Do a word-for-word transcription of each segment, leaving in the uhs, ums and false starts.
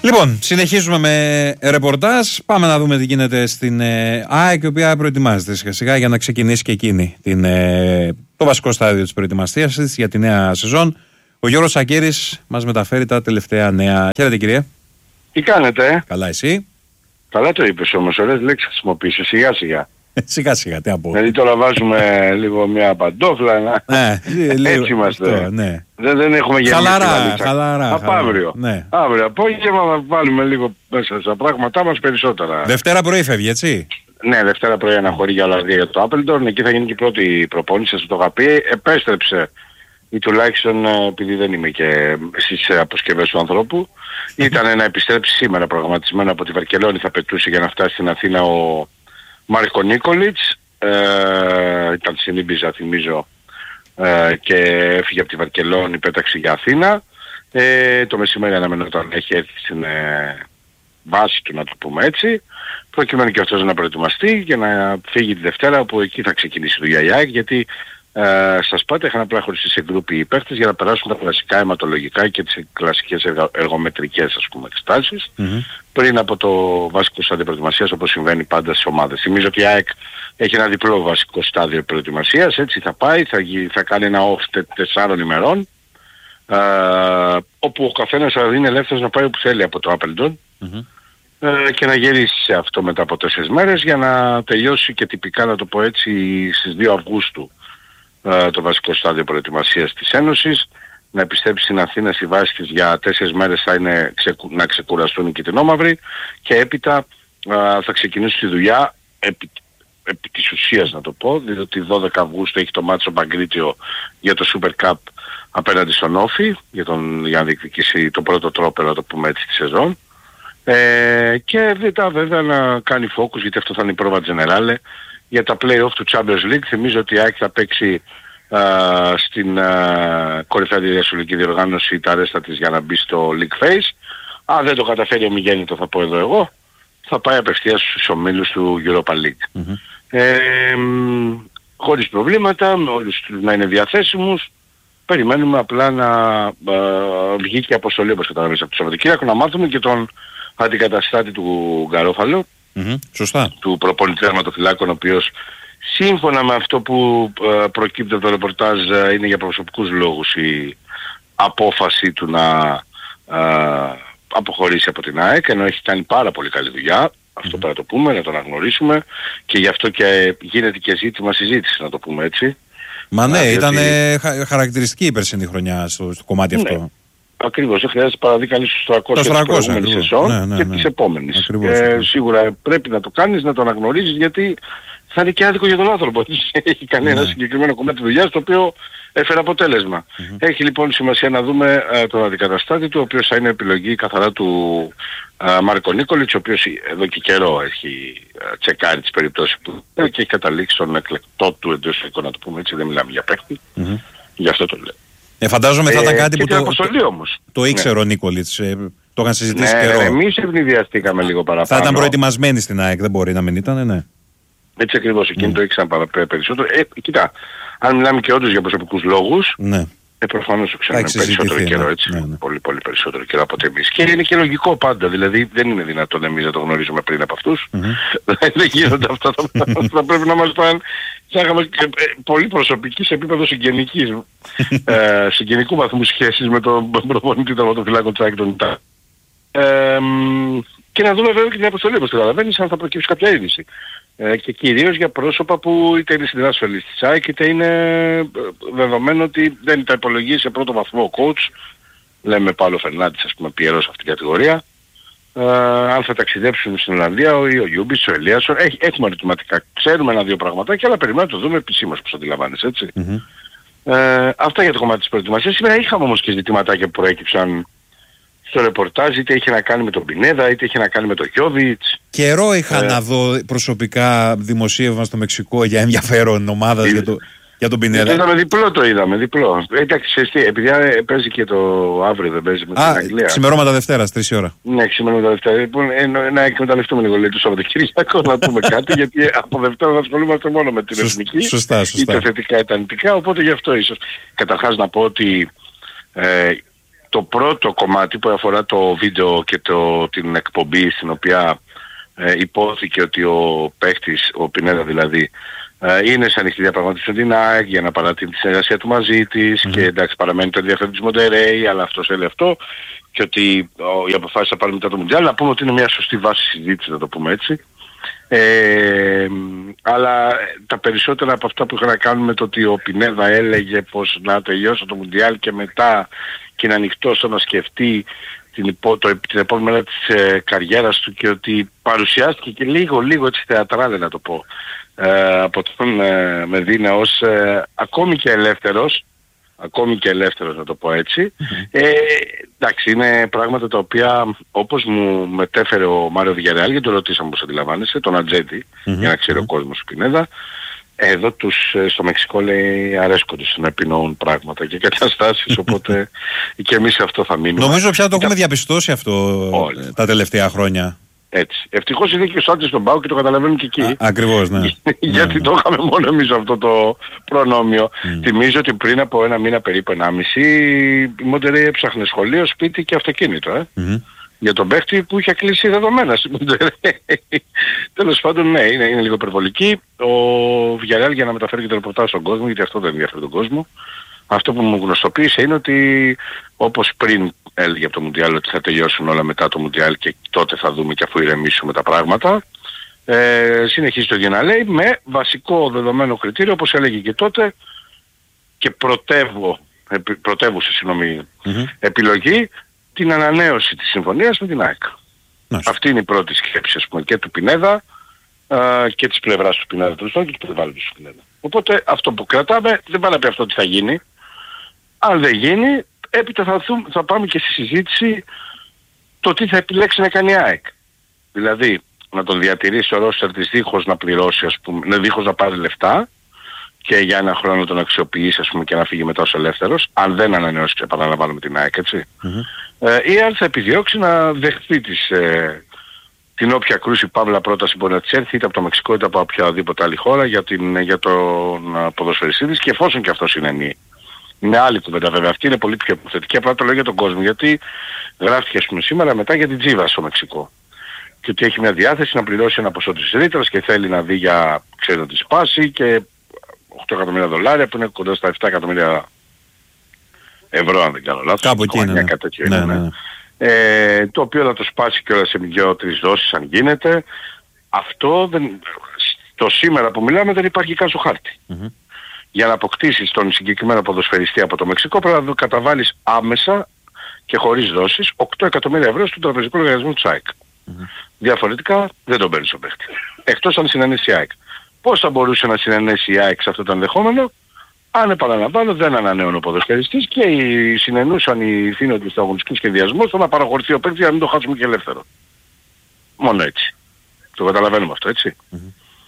Λοιπόν, συνεχίζουμε με ρεπορτάζ. Πάμε να δούμε τι γίνεται στην ε, ΑΕΚ, η οποία προετοιμάζεται σιγά σιγά για να ξεκινήσει και εκείνη την, ε, το βασικό στάδιο της προετοιμασίας της για τη νέα σεζόν. Ο Γιώργος Σακύρης μας μεταφέρει τα τελευταία νέα. Χαίρετε, κυρία. Τι κάνετε? Καλά, εσύ? Καλά το είπες όμως, ωραίες λέξεις χρησιμοποιήσεις, σιγά σιγά. Σιγά σιγά, τι να πω. Δηλαδή τώρα βάζουμε λίγο μια παντόφλα, να... ναι, έτσι είμαστε. Αυτό, ναι. δεν, δεν έχουμε γεννήσει. Χαλαρά, χαλαρά. Από αύριο. Ναι. Αύριο απόγευμα θα βάλουμε λίγο μέσα στα πράγματά μας περισσότερα. Δευτέρα πρωί φεύγει, έτσι? Ναι, Δευτέρα πρωί αναχωρεί για Ολλανδία για το Appleton. Εκεί θα γίνει και η πρώτη προπόνηση, σας το είχα πει. Επέστρεψε, ή τουλάχιστον επειδή δεν είμαι και στις αποσκευές του ανθρώπου, ήταν να επιστρέψει σήμερα προγραμματισμένο από τη Βαρκελόνη, θα πετούσε για να φτάσει στην Αθήνα ο Μάρκο Νίκολιτς. Ε, ήταν στην Ήμπιζα, θυμίζω, ε, και έφυγε από τη Βαρκελόνη, πέταξε για Αθήνα. Ε, το μεσημέρι αναμενόταν να έχει έρθει στην ε, βάση του, να το πούμε έτσι, προκειμένου και αυτός να προετοιμαστεί και να φύγει τη Δευτέρα, όπου εκεί θα ξεκινήσει το δουλειά, γιατί ε, σας πάτε, είχαν απλά χωριστεί σε γκρούπι οι παίχτες για να περάσουν τα κλασικά αιματολογικά και τις κλασικές εργα, εργομετρικές, ας πούμε, εξετάσεις, mm-hmm. πριν από το βασικό στάδιο προετοιμασίας, όπως συμβαίνει πάντα στις ομάδες. Θυμίζω ότι η ΑΕΚ έχει ένα διπλό βασικό στάδιο προετοιμασίας, έτσι θα πάει, θα, θα κάνει ένα off τεσσάρων ημερών, ε, όπου ο καθένας θα είναι ελεύθερος να πάει όπου θέλει από το Appleton, mm-hmm. ε, και να γυρίσει σε αυτό μετά από τέσσερις μέρες για να τελειώσει και τυπικά, να το πω έτσι, στις δύο Αυγούστου ε, το βασικό στάδιο προετοιμασίας της Ένωσης, να επιστρέψει στην Αθήνα στη βάση της για τέσσερις μέρες, θα είναι ξεκου, να ξεκουραστούν οι κυτρινόμαυροι, και έπειτα ε, θα ξεκινήσει τη δουλειά επί, επί της ουσίας, να το πω, διότι δώδεκα Αυγούστου έχει το μάτσο Παγκρίτιο για το Super Cup απέναντι στον Όφη, για, τον, για να διεκδικήσει το πρώτο τρόπαιο, να το πούμε έτσι, τη σεζόν. Ε, και μετά βέβαια να κάνει focus, γιατί αυτό θα είναι η πρόβα Generale για τα play-off του Champions League. Θυμίζω ότι η ΑΕΚ θα παίξει α, στην α, κορυφαία διασωλική διοργάνωση τα ρέστα της για να μπει στο League Phase. Αν δεν το καταφέρει ο Μιγέννητο, θα πω εδώ εγώ, θα πάει απευθείας στους ομίλους του Europa League. Mm-hmm. Ε, χωρίς προβλήματα, με όλους να είναι διαθέσιμους. Περιμένουμε απλά να α, βγει και αποστολή, όπως καταλαβαίνεις, από το Σαββατοκύριακο, να μάθουμε και τον αντικαταστάτη του Γκαρόφαλο, mm-hmm. Σωστά. του προπονητή τερματοφυλάκων, ο οποίος σύμφωνα με αυτό που α, προκύπτει από το ρεπορτάζ, α, είναι για προσωπικούς λόγους η απόφαση του να α, αποχωρήσει από την ΑΕΚ, ενώ έχει κάνει πάρα πολύ καλή δουλειά. Αυτό mm-hmm. πρέπει να το πούμε, να το αναγνωρίσουμε, και γι' αυτό και γίνεται και ζήτημα συζήτηση, να το πούμε έτσι. Μα ναι, ήταν διότι... χαρακτηριστική η περσινή χρονιά στο, στο κομμάτι, ναι, αυτό. Ακριβώς, δεν χρειάζεται παραδεί κανείς στους τριακόσιους της προηγούμενης σεζόν, ναι, ναι, ναι, και της επόμενης. Ακριβώς, ε, ακριβώς. Σίγουρα πρέπει να το κάνεις, να το αναγνωρίζεις, γιατί θα είναι και άδικο για τον άνθρωπο. Έχει κάνει, ναι, ένα συγκεκριμένο κομμάτι δουλειάς το οποίο έφερε αποτέλεσμα. Mm-hmm. Έχει λοιπόν σημασία να δούμε uh, τον αντικαταστάτη του, ο οποίος θα είναι επιλογή καθαρά του uh, Μάρκο Νίκολιτς, ο οποίος εδώ και καιρό έχει uh, τσεκάρει τις περιπτώσεις που και έχει καταλήξει στον εκλεκτό του εντός εικόνα, να το πούμε έτσι, δεν μιλάμε για παίκτη. Mm-hmm. Γι' αυτό το λέω. Ε, φαντάζομαι θα ήταν κάτι ε, που το, το, το ήξερε, ναι, ο Νίκολιτς, ε, το είχαν συζητήσει, ναι, καιρό. Ναι, εμείς ευνηδιαστήκαμε λίγο παραπάνω. Θα ήταν προετοιμασμένοι στην ΑΕΚ, δεν μπορεί να μην ήταν, ναι. Έτσι ακριβώς, εκείνοι mm. το ήξεραν παραπέρα περισσότερο. Ε, κοίτα, αν μιλάμε και όντως για προσωπικούς λόγους, ναι, ε, προφανώς το ξέρουμε περισσότερο καιρό, έτσι. Ναι, ναι. Πολύ πολύ περισσότερο καιρό από ότι εμείς. Και είναι και λογικό πάντα, δηλαδή δεν είναι δυνατόν εμείς να το γνωρίζουμε πριν από αυτούς. Mm-hmm. Δεν γίνονται αυτά, θα πρέπει να ήμασταν, θα είχαμε πολύ προσωπική σε επίπεδο συγγενικής, ε, συγγενικού βαθμού σχέσης με τον προπονητή τερματοφυλάκο Τσάκη τον Ιτά. Ε, και να δούμε βέβαια και την αποστολή, όπως καταλαβαίνεις, αν θα προκύψει κάποια είδηση. Ε, και κυρίως για πρόσωπα που είτε είναι στην ασφαλής της ΑΕΚ, είτε είναι δεδομένο ότι δεν τα υπολογίζει σε πρώτο βαθμό ο coach. Λέμε Παύλο Φερνάντης, ας πούμε, πιερό σε αυτήν την κατηγορία. Ε, αν θα ταξιδέψουν στην Ολλανδία, ο Ιούμπης, ο Ελίασον, Έχ, έχουμε ερωτηματικά. Ξέρουμε ένα-δύο πραγματάκια, αλλά περιμένουμε να το δούμε επισήμως, όπως αντιλαμβάνεις, έτσι. Mm-hmm. Ε, αυτά για το κομμάτι της προετοιμασίας. Σήμερα είχαμε όμως και ζητηματάκια που προέκυψαν στο ρεπορτάζ, είτε είχε να κάνει με τον Πινέδα, είτε είχε να κάνει με τον Γιώβιτς. Καιρό είχα ε... να δω προσωπικά δημοσίευμα στο Μεξικό για ενδιαφέρον ομάδας, για, το, για τον Πινέδα. Το είδαμε διπλό, το είδαμε διπλό. Εντάξει, επειδή παίζει και το αύριο, δεν παίζει με την Αγγλία. Ξημερώματα Δευτέρα, τρεις η ώρα. Ναι, ξημερώματα Δευτέρα. Λοιπόν, ε, να εκμεταλλευτούμε λίγο λίγο το Σαββατοκύριακο, να πούμε κάτι, γιατί από Δευτέρα θα ασχολούμαστε μόνο με την εθνική. Σωστά, σωστά. Είτε θετικά είτε αρνητικά, οπότε γι' αυτό ίσως. Καταρχάς να πω ότι ε, το πρώτο κομμάτι που αφορά το βίντεο και το, την εκπομπή στην οποία ε, υπόθηκε ότι ο παίχτης, ο Πινέδα δηλαδή, ε, είναι σε ανοιχτή διαπραγμάτευση με την ΑΕΚ για να παρατείνει τη συνεργασία του μαζί της mm-hmm. και εντάξει παραμένει το ενδιαφέρον της Μοντερέι, αλλά αυτός έλεγε αυτό και ότι ο, οι αποφάσεις θα πάρουν μετά το Μουντιάλ. Να πούμε ότι είναι μια σωστή βάση συζήτηση, να το πούμε έτσι. Ε, αλλά τα περισσότερα από αυτά που είχαν να κάνουν με το ότι ο Πινέδα έλεγε πως να τελειώσει το Μουντιάλ και μετά και είναι ανοιχτός στο να σκεφτεί την, υπό, το, την επόμενη μέρα της ε, καριέρας του και ότι παρουσιάστηκε και λίγο λίγο έτσι θεατράλε να το πω ε, από τον ε, Μεδίνα ως ε, ακόμη και ελεύθερος ακόμη και ελεύθερος να το πω έτσι mm-hmm. ε, εντάξει είναι πράγματα τα οποία όπως μου μετέφερε ο Μάριο Βιγιαρεάλ, γιατί το ρωτήσαμε πώς αντιλαμβάνεσαι, τον Ατζέντη mm-hmm. για να ξέρει mm-hmm. ο κόσμος του Πινέδα. Εδώ τους στο Μεξικό λέει αρέσκονται να επινοούν πράγματα και καταστάσεις, οπότε και εμείς αυτό θα μείνουμε. Νομίζω πια το έχουμε διαπιστώσει αυτό όλοι τα τελευταία χρόνια. Έτσι. Ευτυχώς είναι και ο Σάντζες στον ΠΑΟΚ και το καταλαβαίνουν και εκεί. Α, ακριβώς, ναι. Γιατί ναι, το είχαμε μόνο εμείς αυτό το προνόμιο. Mm. Θυμίζω ότι πριν από ένα μήνα περίπου ενάμιση η Μοντερέι έψαχνε σχολείο, σπίτι και αυτοκίνητο. Ε. Mm-hmm. Για τον παίχτη που είχε κλείσει δεδομένα στη Μοντερέι. Τέλος πάντων, ναι, είναι, είναι λίγο υπερβολική. Ο Βιγιαρεάλ για να μεταφέρει και το ρεπορτάζ στον κόσμο, γιατί αυτό δεν ενδιαφέρει τον κόσμο. Αυτό που μου γνωστοποίησε είναι ότι όπως πριν έλεγε από το Μουντιάλ ότι θα τελειώσουν όλα μετά το Μουντιάλ και τότε θα δούμε και αφού ηρεμήσουμε τα πράγματα, ε, συνεχίζει το ίδιο να λέει με βασικό δεδομένο κριτήριο όπως έλεγε και τότε και πρωτεύω, επι, πρωτεύουσε συγγνώμη, mm-hmm. επιλογή την ανανέωση της συμφωνίας με την ΑΕΚ. Mm-hmm. Αυτή είναι η πρώτη σκέψη ας πούμε, και του Πινέδα α, και της πλευράς του Πινέδα του και του περιβάλλοντος του Πινέδα. Οπότε αυτό που κρατάμε δεν πάει να πει αυτό τι θα γίνει. Αν δεν γίνει, έπειτα θα, δούμε, θα πάμε και στη συζήτηση το τι θα επιλέξει να κάνει η ΑΕΚ. Δηλαδή, να τον διατηρήσει ο Ρόστερ της δίχως να πληρώσει, ας πούμε, δίχως να πάρει λεφτά και για ένα χρόνο τον αξιοποιήσει, ας πούμε, και να φύγει μετά ως ελεύθερος, αν δεν ανανεώσει, επαναλαμβάνω με την ΑΕΚ, έτσι. Mm-hmm. Ε, ή αν θα επιδιώξει να δεχθεί τις, ε, την όποια κρούση παύλα πρόταση μπορεί να της έρθει, είτε από το Μεξικό είτε από οποιαδήποτε άλλη χώρα, για, την, για τον ποδοσφαιριστή της και εφόσον και αυτό συνενεί. Είναι άλλη κουβέντα βέβαια. Αυτή είναι πολύ πιο υποθετική. Απλά το λέω για τον κόσμο. Γιατί γράφτηκε ας πούμε σήμερα μετά για την Τζίβα στο Μεξικό. Και ότι έχει μια διάθεση να πληρώσει ένα ποσό της ρήτρας και θέλει να δει για ξέρω να τη σπάσει και οκτώ εκατομμύρια δολάρια που είναι κοντά στα επτά εκατομμύρια ευρώ αν δεν κάνω λάθος. Κάπου εκεί είναι. Ναι. Ναι, ναι, ναι. Ε, το οποίο θα το σπάσει και όλα σε δύο-τρεις δόσεις αν γίνεται. Αυτό δεν, το σήμερα που μιλάμε δεν υπάρχει καν στο χάρτη. Mm-hmm. Για να αποκτήσεις τον συγκεκριμένο ποδοσφαιριστή από το Μεξικό πρέπει να καταβάλεις άμεσα και χωρίς δόσεις οκτώ εκατομμύρια ευρώ στον τραπεζικό λογαριασμό του ΑΕΚ. Mm-hmm. Διαφορετικά δεν τον παίρνεις ο παίχτη. Εκτός αν συνενέσει η ΑΕΚ. Πώς θα μπορούσε να συνενέσει η ΑΕΚ σε αυτό το ενδεχόμενο, αν επαναλαμβάνω δεν ανανέωνε ο ποδοσφαιριστής και οι συνενούσαν οι θύνοντες του αγωνιστικού σχεδιασμού στο να παραχωρηθεί ο παίχτης για να μην το χάσουμε και ελεύθερο. Μόνο έτσι. Το καταλαβαίνουμε αυτό, έτσι. Mm-hmm.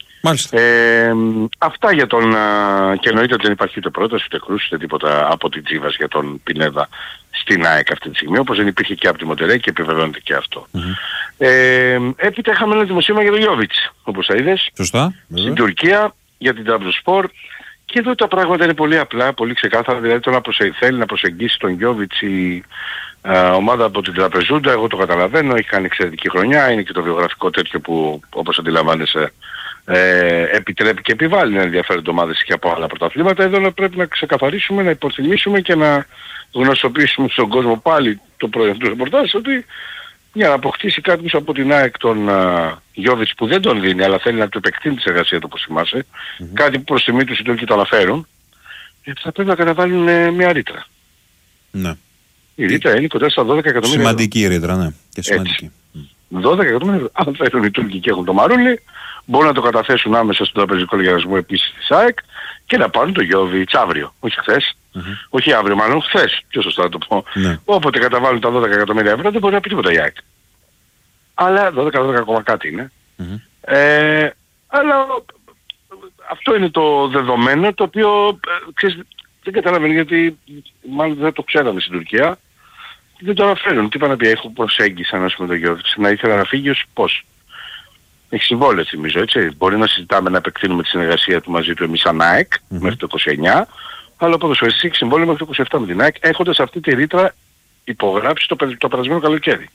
Ε, αυτά για τον... και εννοείται ότι δεν υπάρχει ούτε πρόταση ούτε κρούση ούτε τίποτα από την Τζίβας για τον Πινέδα στην ΑΕΚ αυτή τη στιγμή, όπως δεν υπήρχε και από τη Μοντερέι και επιβεβαιώνεται και αυτό. Mm-hmm. Ε, έπειτα είχαμε ένα δημοσίευμα για τον Γιόβιτς, όπως θα είδες. Σωστά. Στην Τουρκία για την Τραμπζονσπορ και εδώ τα πράγματα είναι πολύ απλά, πολύ ξεκάθαρα. Δηλαδή το να προσε... θέλει να προσεγγίσει τον Γιόβιτς η α, ομάδα από την Τραπεζούντα, εγώ το καταλαβαίνω, έχει κάνει εξαιρετική χρονιά, είναι και το βιογραφικό τέτοιο που όπως αντιλαμβάνεσαι Ε, επιτρέπει και επιβάλλει να ενδιαφέρονται ομάδες και από άλλα πρωταθλήματα. Εδώ πρέπει να ξεκαθαρίσουμε, να υποθυμίσουμε και να γνωστοποιήσουμε στον κόσμο πάλι το πρωί του ρεπορτάζ ότι για να αποκτήσει κάποιος από την ΑΕΚ τον Γιόβιτς που δεν τον δίνει αλλά θέλει να του επεκτείνει τη εργασία του όπως θυμάσαι, mm-hmm. κάτι που προς τιμή τους οι Τούρκοι το αναφέρουν, θα πρέπει να καταβάλουν ε, μια ρήτρα. Ναι. Η ρήτρα είναι κοντά στα δώδεκα εκατομμύρια. Σημαντική η ρήτρα, ναι. Και σημαντική. δώδεκα εκατομμύρια. Αν θέλουν οι Τούρκοι και έχουν το μαρούλι, μπορούν να το καταθέσουν άμεσα στον τραπεζικό λογαριασμό επίσης της ΑΕΚ και να πάρουν το Γιόβιτς αύριο. Όχι χθες. Mm-hmm. Όχι αύριο, μάλλον χθες. Πιο σωστά να το πω. Ναι. Όποτε καταβάλουν τα δώδεκα εκατομμύρια ευρώ δεν μπορεί να πει τίποτα η ΑΕΚ. Αλλά δώδεκα δώδεκα ακόμα κάτι είναι. Mm-hmm. Ε, αλλά αυτό είναι το δεδομένο το οποίο ξέρεις, δεν καταλαβαίνω γιατί μάλλον δεν το ξέραμε στην Τουρκία. Δεν το αναφέρουν. Τι είπα να πει, έχω προσέγγιση να πούμε το Γιόβιτς. Να ήθελα να φύγει ως πώς. Έχει συμβόλαιο θυμίζω, έτσι. Μπορεί να συζητάμε να επεκτείνουμε τη συνεργασία του μαζί του εμείς σαν ΑΕΚ mm-hmm. μέχρι το είκοσι εννιά, αλλά ο ποδοσφαιριστής έχει συμβόλαιο μέχρι το είκοσι επτά με την ΑΕΚ, έχοντας αυτή τη ρήτρα υπογράψει το, το περασμένο καλοκαίρι.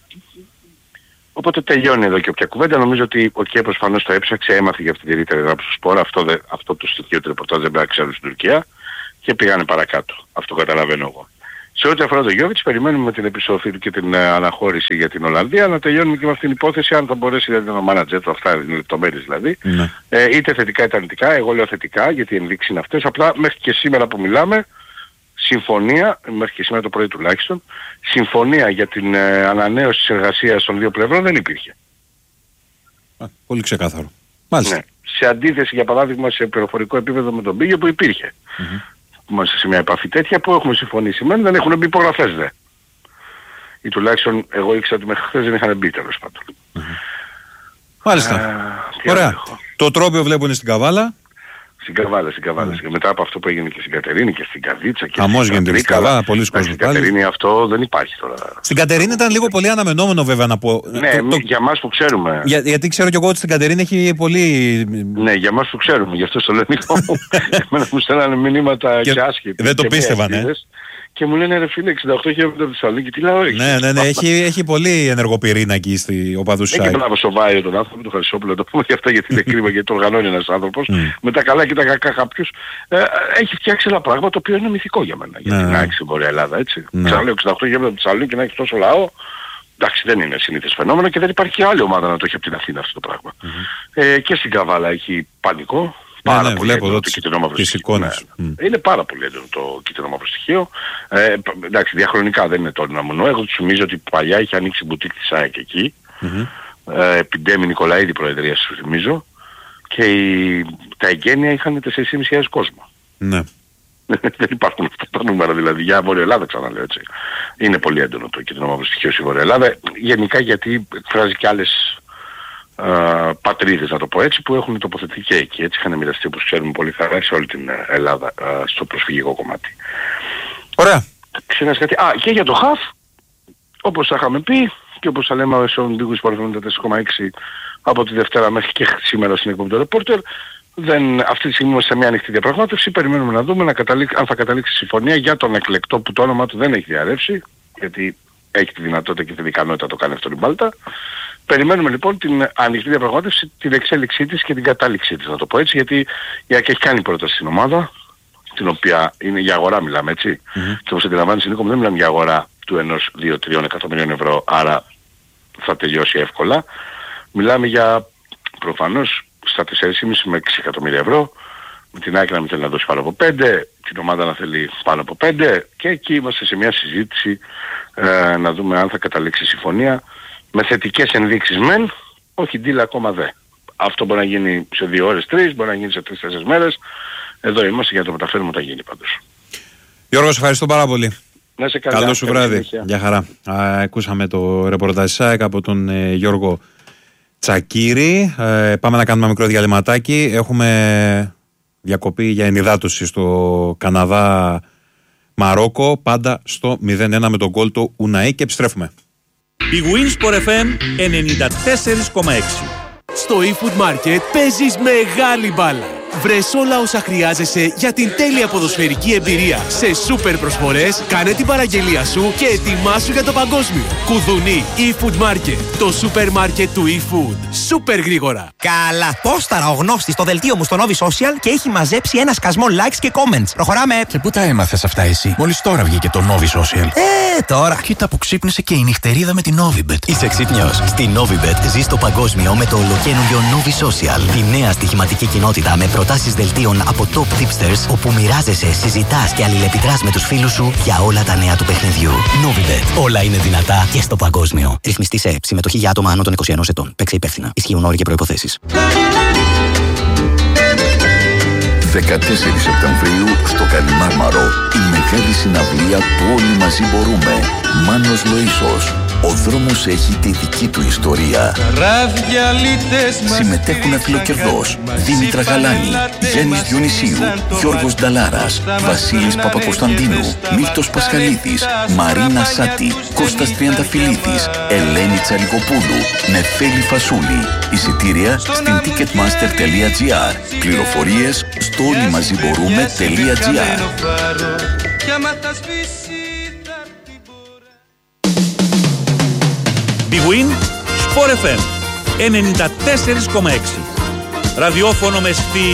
Οπότε τελειώνει εδώ και όποια κουβέντα. Νομίζω ότι ο Κιέ προφανώς το έψαξε, έμαθε για αυτή τη ρήτρα γράψη του Σπόρα. Αυτό, δε, αυτό το στοιχείο του ρεπορτάζ δεν πρέπει να ξέρουν στην Τουρκία και πήγανε παρακάτω. Αυτό καταλαβαίνω εγώ. Σε ό,τι αφορά τον Γιόβιτς, περιμένουμε την επιστροφή του και την ε, αναχώρηση για την Ολλανδία, να τελειώνουμε και με αυτήν την υπόθεση, αν θα μπορέσει δηλαδή ο μάνατζερ του, αυτά είναι λεπτομέρειες δηλαδή, ναι. ε, είτε θετικά είτε αρνητικά. Εγώ λέω θετικά, γιατί οι ενδείξεις είναι αυτές. Απλά μέχρι και σήμερα που μιλάμε, συμφωνία, μέχρι και σήμερα το πρωί τουλάχιστον, συμφωνία για την ε, ανανέωση της εργασίας των δύο πλευρών δεν υπήρχε. Α, πολύ ξεκάθαρο. Μάλιστα. Ναι. Σε αντίθεση για παράδειγμα σε πληροφορικό επίπεδο με τον Μπίγιο που υπήρχε. Mm-hmm. Είμαστε σε μια επαφή τέτοια που έχουμε συμφωνήσει μεν, δεν έχουν μπει υπογραφές δε. Ή τουλάχιστον εγώ ήξερα ότι μέχρι χθες δεν είχαν μπει τέλος πάντων. Mm-hmm. Μάλιστα. Α, ωραία. Το τρόπιο βλέπουν στην Καβάλα. Στην Καβάλα, στην Καβάλα. Mm. Μετά από αυτό που έγινε και στην Κατερίνη και στην Καδίτσα και Χαμός στην γίνεται στην Καβάλα, πολλοί κόσμοι. Στην Κατερίνη αυτό δεν υπάρχει τώρα. Στην Κατερίνη ήταν λίγο πολύ αναμενόμενο βέβαια να πω. Ναι, το, το... για μας που ξέρουμε. Για, γιατί ξέρω κι εγώ ότι στην Κατερίνη έχει πολύ... Ναι, για μας που ξέρουμε, γι' αυτό στο λέω Νίκο μου. Εμένα μου στέλνανε μηνύματα και, και άσχετοι. Δεν το πίστευαν, ε. Και μου λένε ρε φίλε εξήντα οκτώ χιλιόμετρα από τη Θεσσαλονίκη, τι λέω έχεις. Ναι, ναι, ναι, έχει, έχει πολύ ενεργοπυρήνα εκεί στη οπαδού Σάι. Έχει μπράβο στο Βάιο τον άνθρωπο, τον Χαρισόπουλο, το πούμε και αυτά γιατί είναι κρίμα γιατί το οργανώνει ένας άνθρωπος. Mm. Με τα καλά και τα κακά κάποιους. Ε, έχει φτιάξει ένα πράγμα το οποίο είναι μυθικό για μένα. Για την ΑΕΚ στην Βόρεια Ελλάδα, έτσι. Mm. Ξαναλέω εξήντα οκτώ χιλιόμετρα από τη Θεσσαλονίκη και να έχει τόσο λαό. Εντάξει, δεν είναι συνήθως φαινόμενο και δεν υπάρχει και άλλη ομάδα να το έχει από την Αθήνα αυτό το πράγμα. Mm-hmm. Ε, και στην Καβάλα έχει πανικό. Πάρα ναι, ναι, πολύ έντονο το κίτρινο μαύρο στοιχείο. Ναι. Mm. Είναι πάρα πολύ έντονο το κίτρινο μαύρο στοιχείο. Ε, εντάξει, διαχρονικά δεν είναι το μονό. Εγώ τους θυμίζω ότι παλιά είχε ανοίξει μπουτίκ της ΑΕΚ εκεί. Mm-hmm. Ε, Πιντέμι Νικολαίδη προεδρία σου θυμίζω. Και οι, τα εγγένεια είχαν τέσσερις χιλιάδες πεντακόσιους κόσμο. Ναι. Δεν υπάρχουν αυτά τα νούμερα δηλαδή. Για Βόρεια Ελλάδα ξαναλέω έτσι. Είναι πολύ έντονο το κίτρινο μαύρο στοιχείο στη Βόρεια Ελλάδα. Γενικά γιατί εκφράζει και άλλες Uh, πατρίδες να το πω έτσι που έχουν τοποθετηθεί και εκεί. Έτσι είχαν μοιραστεί όπως ξέρουμε πολύ χαρά σε όλη την Ελλάδα uh, στο προσφυγικό κομμάτι. Ωραία. Ξέρεις κάτι. Α, και για το χαφ όπως θα είχαμε πει και όπως θα λέμε στον Λίγους Παραθυνών τέσσερα κόμμα έξι από τη Δευτέρα μέχρι και σήμερα στην εκπομπή του Reporter, δεν, αυτή τη στιγμή είμαστε σε μια ανοιχτή διαπραγμάτευση. Περιμένουμε να δούμε να καταλήξει, αν θα καταλήξει συμφωνία για τον εκλεκτό που το όνομα του δεν έχει διαρρεύσει γιατί έχει τη δυνατότητα και την ικανότητα να το κάνει αυτό η Μπάλτα. Περιμένουμε λοιπόν την ανοιχτή διαπραγμάτευση, την εξέλιξή της και την κατάληξή της, να το πω έτσι, γιατί η ΑΕΚ έχει κάνει πρόταση στην ομάδα, την οποία είναι για αγορά μιλάμε έτσι. Mm-hmm. Και όπως αντιλαμβάνεσαι Νίκο μου δεν μιλάμε για αγορά του ενός δύο τρία εκατομμυρίων ευρώ, άρα θα τελειώσει εύκολα. Μιλάμε για προφανώς στα τέσσερα κόμμα πέντε με έξι εκατομμύρια ευρώ, με την ΑΕΚ να μην θέλει να δώσει πάνω από πέντε, την ομάδα να θέλει πάνω από πέντε και εκεί είμαστε σε μια συζήτηση ε, να δούμε αν θα καταλήξει συμφωνία. Με θετικές ενδείξεις μεν, όχι deal ακόμα δε. Αυτό μπορεί να γίνει σε δύο ώρες, τρεις, μπορεί να γίνει σε τρεις-τέσσερις μέρες. Εδώ είμαστε για να το μεταφέρουμε όταν γίνει πάντως. Γιώργο, σε ευχαριστώ πάρα πολύ. Να σε καλά. Καλό σου βράδυ. Γεια χαρά. Α, ακούσαμε το ρεπορτάζ ΣΑΕΚ από τον ε, Γιώργο Τσακίρη. Ε, πάμε να κάνουμε ένα μικρό διαλυματάκι. Έχουμε διακοπή για ενυδάτωση στο Καναδά Μαρόκο. Πάντα στο μηδέν ένα με τον γκολ του Ουναή και επιστρέφουμε. Η Winsport εφ εμ ενενήντα τέσσερα κόμμα έξι. Στο eFood Market παίζεις μεγάλη μπάλα. Βρες όλα όσα χρειάζεσαι για την τέλεια ποδοσφαιρική εμπειρία. Σε σούπερ προσφορές, κάνε την παραγγελία σου και ετοιμάσου για το παγκόσμιο. Κουδουνί eFood Market, το σούπερ μάρκετ του eFood. Σούπερ γρήγορα. Καλά, πόσταρα ο γνώστης στο δελτίο μου στο Novi Social και έχει μαζέψει ένα σκασμό likes και comments. Προχωράμε. Και πού τα έμαθες αυτά εσύ? Μόλις τώρα βγήκε το Novi Social. Ε, τώρα. Κοίτα που ξύπνησε και η νυχτερίδα με την Novibet. Είσαι ξύπνιος. Στη Novibet ζεις το παγκόσμιο με το ολοκαίνουργιο Novi Social. Τη νέα στοιχηματική κοινότητα με προτάσεις δελτίων από top tipsters, όπου μοιράζεσαι, συζητάς και αλληλεπιδράς με τους φίλους σου για όλα τα νέα του παιχνιδιού. Novibet. Όλα είναι δυνατά και στο παγκόσμιο. Ρυθμιστή σε συμμετοχή για άτομα άνω των είκοσι ενός ετών. Παίξε υπεύθυνα. Ισχύουν όροι και προϋποθέσεις. δεκατέσσερις Σεπτεμβρίου στο Καλιμάρμαρο η μεγάλη συναυλία του Όλοι Μαζί Μπορούμε. Μάνος Λοΐσος. Ο δρόμος έχει τη δική του ιστορία. Συμμετέχουν Φιλοκερδός, Δήμητρα Γαλάνη, Γιάννης Διονυσίου, Γιώργος Νταλάρας, Βασίλης Παπακοσταντίνου, Μίλτος Πασχαλίδης, Μαρίνα Σάτη, Κώστας Τριανταφυλλίδης, Ελένη Τσαλικοπούλου, Νεφέλη Φασούλη. Εισιτήρια στην ticketmaster τελεία gr. Πληροφορίες στο όλοιμαζιμπορούμε τελεία gr. Big Win, Sport εφ εμ ενενήντα τέσσερα κόμμα έξι. Ραδιόφωνο με στυλ.